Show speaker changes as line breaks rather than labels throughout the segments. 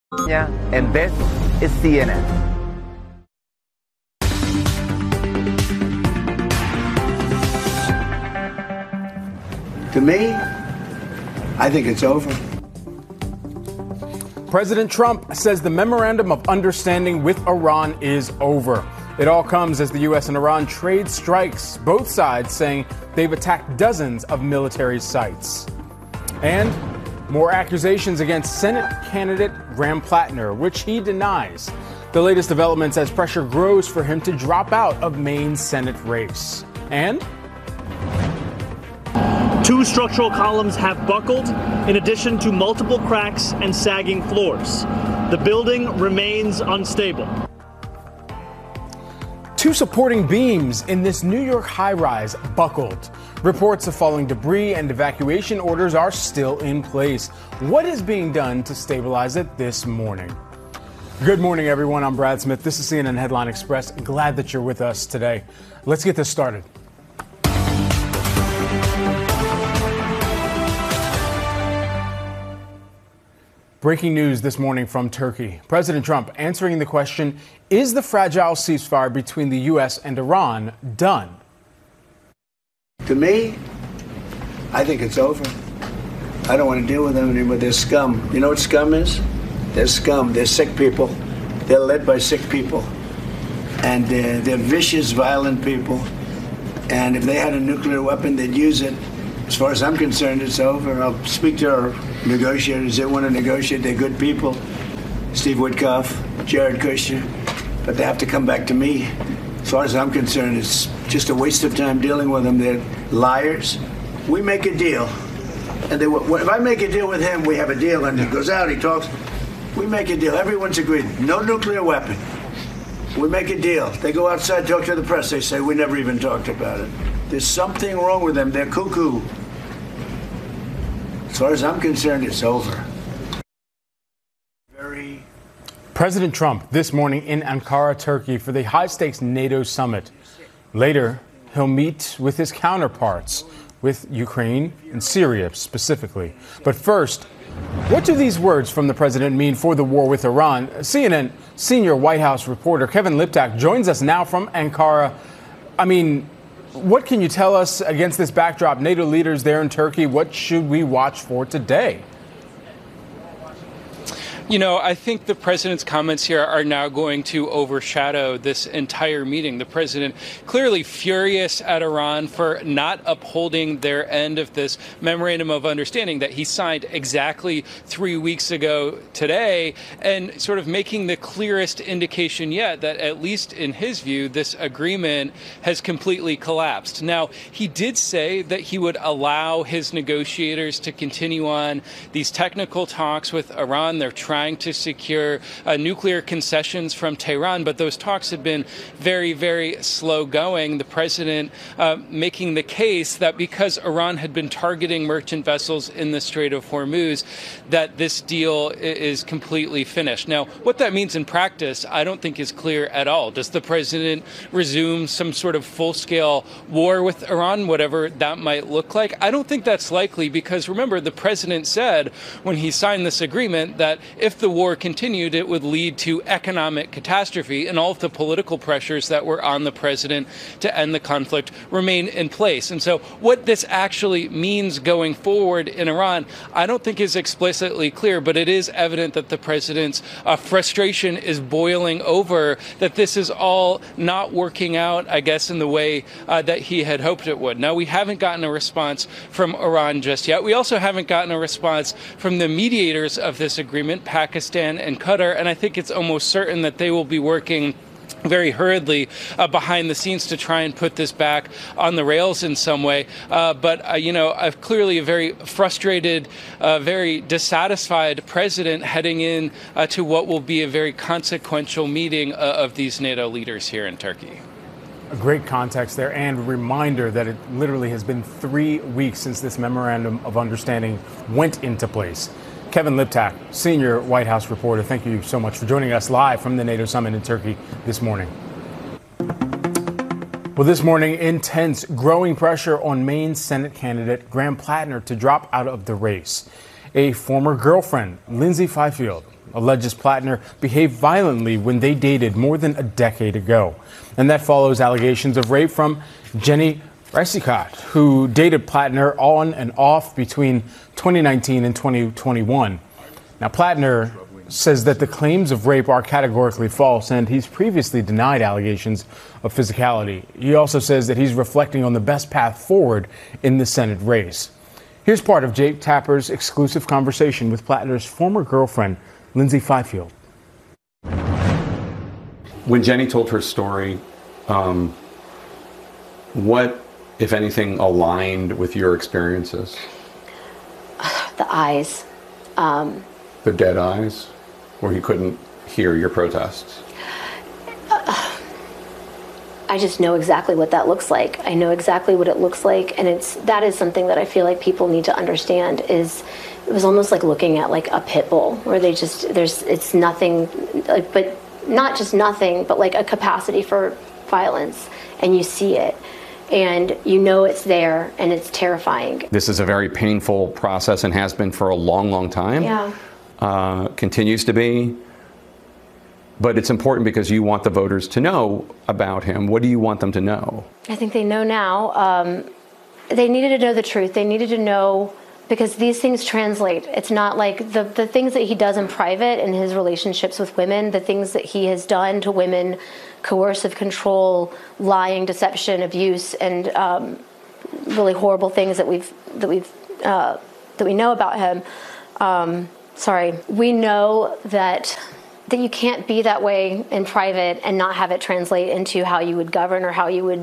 Yeah, and this is CNN.
To me, I think it's over.
President Trump says the memorandum of understanding with Iran is over. It all comes as the U.S. and Iran trade strikes, both sides saying they've attacked dozens of military sites. And more accusations against Senate candidate Graham Plattner, which he denies. The latest developments as pressure grows for him to drop out of Maine's Senate race. And
two structural columns have buckled, in addition to multiple cracks and sagging floors. The building remains unstable.
Two supporting beams in this New York high-rise buckled. Reports of falling debris and evacuation orders are still in place. What is being done to stabilize it this morning? Good morning, everyone. I'm Brad Smith. This is CNN Headline Express. Glad that you're with us today. Let's get this started. Breaking news this morning from Turkey. President Trump answering the question, is the fragile ceasefire between the U.S. and Iran done?
To me, I think it's over. I don't want to deal with them anymore. They're scum. You know what scum is? They're scum. They're sick people. They're led by sick people. And they're vicious, violent people. And if they had a nuclear weapon, they'd use it. As far as I'm concerned, it's over. I'll speak to our negotiators. They want to negotiate. They're good people. Steve Witkoff, Jared Kushner. But they have to come back to me. As far as I'm concerned, it's just a waste of time dealing with them. They're liars. We make a deal. And if I make a deal with him, we have a deal. And he goes out, he talks. We make a deal. Everyone's agreed. No nuclear weapon. We make a deal. They go outside, talk to the press. They say, we never even talked about it. There's something wrong with them. They're cuckoo. As far as I'm concerned, it's over.
President Trump this morning in Ankara, Turkey, for the high-stakes NATO summit. Later, he'll meet with his counterparts, with Ukraine and Syria specifically. But first, what do these words from the president mean for the war with Iran? CNN senior White House reporter Kevin Liptak joins us now from Ankara. What can you tell us against this backdrop? NATO leaders there in Turkey, what should we watch for today?
You know, I think the president's comments here are now going to overshadow this entire meeting. The president clearly furious at Iran for not upholding their end of this memorandum of understanding that he signed exactly 3 weeks ago today, and sort of making the clearest indication yet that, at least in his view, this agreement has completely collapsed. Now, he did say that he would allow his negotiators to continue on these technical talks with Iran. They're trying to secure nuclear concessions from Tehran, but those talks have been very, very slow going. The president making the case that because Iran had been targeting merchant vessels in the Strait of Hormuz, that this deal is completely finished. Now, what that means in practice, I don't think is clear at all. Does the president resume some sort of full-scale war with Iran, whatever that might look like? I don't think that's likely because, remember, the president said when he signed this agreement that if the war continued, it would lead to economic catastrophe, and all of the political pressures that were on the president to end the conflict remain in place. And so what this actually means going forward in Iran, I don't think is explicitly clear, but it is evident that the president's frustration is boiling over, that this is all not working out, I guess, in the way that he had hoped it would. Now, we haven't gotten a response from Iran just yet. We also haven't gotten a response from the mediators of this agreement, Pakistan and Qatar, and I think it's almost certain that they will be working very hurriedly behind the scenes to try and put this back on the rails in some way. But I've clearly a very frustrated, very dissatisfied president heading in to what will be a very consequential meeting of these NATO leaders here in Turkey.
A great context there, and a reminder that it literally has been 3 weeks since this memorandum of understanding went into place. Kevin Liptak, senior White House reporter, thank you so much for joining us live from the NATO summit in Turkey this morning. Well, this morning, intense, growing pressure on Maine Senate candidate Graham Plattner to drop out of the race. A former girlfriend, Lindsay Fifield, alleges Plattner behaved violently when they dated more than a decade ago. And that follows allegations of rape from Jenny Reissicott, who dated Plattner on and off between 2019 and 2021. Now, Plattner says that the claims of rape are categorically false, and he's previously denied allegations of physicality. He also says that he's reflecting on the best path forward in the Senate race. Here's part of Jake Tapper's exclusive conversation with Plattner's former girlfriend, Lindsay Fifield.
When Jenny told her story, what, if anything, aligned with your experiences?
The eyes.
The dead eyes? Where he couldn't hear your protests?
I just know exactly what that looks like. I know exactly what it looks like, and that is something that I feel like people need to understand. It was almost like looking at like a pit bull, where it's nothing, but not just nothing, but like a capacity for violence, and you see it, and you know it's there, and it's terrifying.
This is a very painful process and has been for a long, long time.
Yeah.
Continues to be. But it's important because you want the voters to know about him. What do you want them to know?
I think they know now. They needed to know the truth. They needed to know, because these things translate. It's not like the things that he does in private in his relationships with women, the things that he has done to women, coercive control, lying, deception, abuse, and really horrible things that we know about him. We know that you can't be that way in private and not have it translate into how you would govern or how you would,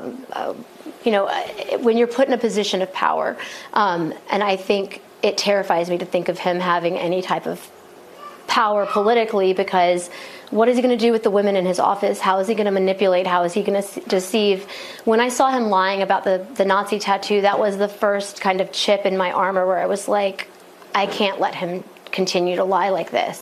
when you're put in a position of power. And I think it terrifies me to think of him having any type of power politically, because what is he going to do with the women in his office? How is he going to manipulate? How is he going to deceive? When I saw him lying about the Nazi tattoo, that was the first kind of chip in my armor where I was like, I can't let him continue to lie like this.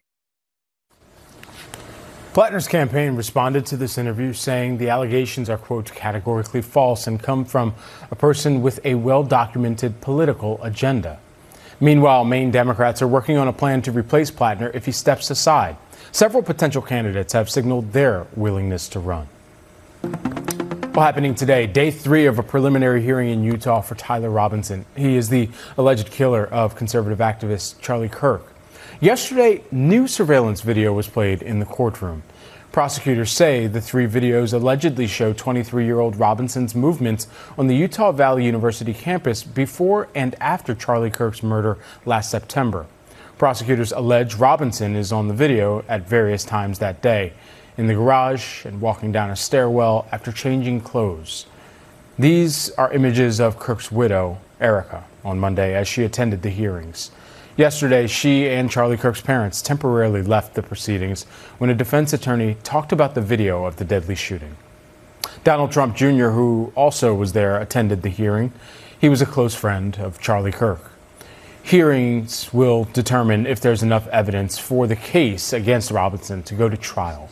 Plattner's campaign responded to this interview, saying the allegations are, quote, categorically false and come from a person with a well-documented political agenda. Meanwhile, Maine Democrats are working on a plan to replace Plattner if he steps aside. Several potential candidates have signaled their willingness to run. Well, happening today, day 3 of a preliminary hearing in Utah for Tyler Robinson. He is the alleged killer of conservative activist Charlie Kirk. Yesterday, new surveillance video was played in the courtroom. Prosecutors say the 3 videos allegedly show 23-year-old Robinson's movements on the Utah Valley University campus before and after Charlie Kirk's murder last September. Prosecutors allege Robinson is on the video at various times that day, in the garage and walking down a stairwell after changing clothes. These are images of Kirk's widow, Erica, on Monday as she attended the hearings. Yesterday, she and Charlie Kirk's parents temporarily left the proceedings when a defense attorney talked about the video of the deadly shooting. Donald Trump Jr., who also was there, attended the hearing. He was a close friend of Charlie Kirk. Hearings will determine if there's enough evidence for the case against Robinson to go to trial.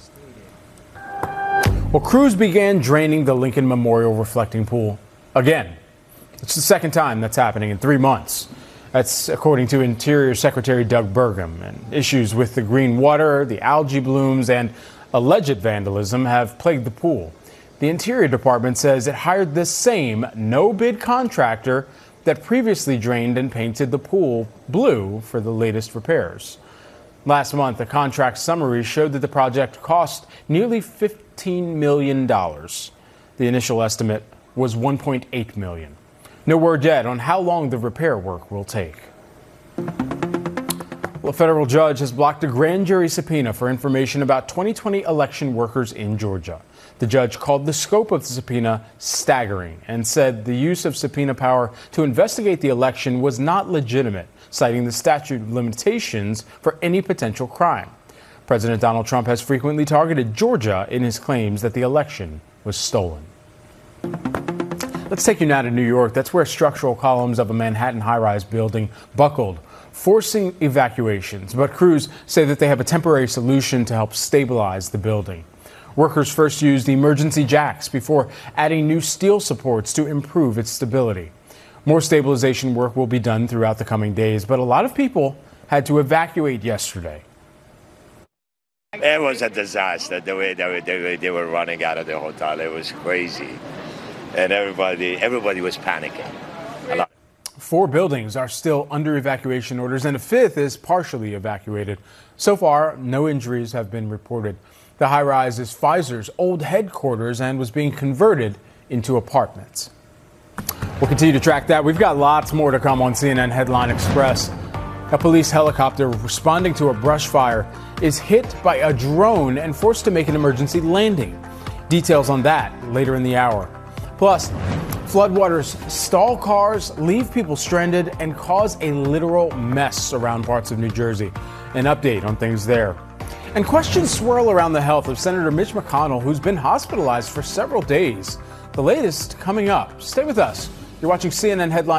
Well, crews began draining the Lincoln Memorial reflecting pool again. It's the second time that's happening in 3 months. That's according to Interior Secretary Doug Burgum. And issues with the green water, the algae blooms, and alleged vandalism have plagued the pool. The Interior Department says it hired this same no-bid contractor that previously drained and painted the pool blue for the latest repairs. Last month, a contract summary showed that the project cost nearly $15 million. The initial estimate was $1.8 million. No word yet on how long the repair work will take. Well, a federal judge has blocked a grand jury subpoena for information about 2020 election workers in Georgia. The judge called the scope of the subpoena staggering and said the use of subpoena power to investigate the election was not legitimate, citing the statute of limitations for any potential crime. President Donald Trump has frequently targeted Georgia in his claims that the election was stolen. Let's take you now to New York. That's where structural columns of a Manhattan high-rise building buckled, forcing evacuations. But crews say that they have a temporary solution to help stabilize the building. Workers first used emergency jacks before adding new steel supports to improve its stability. More stabilization work will be done throughout the coming days, but a lot of people had to evacuate yesterday.
It was a disaster the way they were running out of the hotel. It was crazy. And everybody was panicking.
4 buildings are still under evacuation orders, and a 5th is partially evacuated. So far, no injuries have been reported. The high-rise is Pfizer's old headquarters and was being converted into apartments. We'll continue to track that. We've got lots more to come on CNN Headline Express. A police helicopter responding to a brush fire is hit by a drone and forced to make an emergency landing. Details on that later in the hour. Plus, floodwaters stall cars, leave people stranded, and cause a literal mess around parts of New Jersey. An update on things there. And questions swirl around the health of Senator Mitch McConnell, who's been hospitalized for several days. The latest coming up. Stay with us. You're watching CNN Headline.